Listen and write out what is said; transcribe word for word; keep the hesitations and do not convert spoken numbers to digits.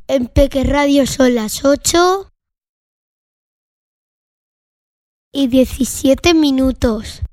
En Peque Radio son las ocho y diecisiete minutos.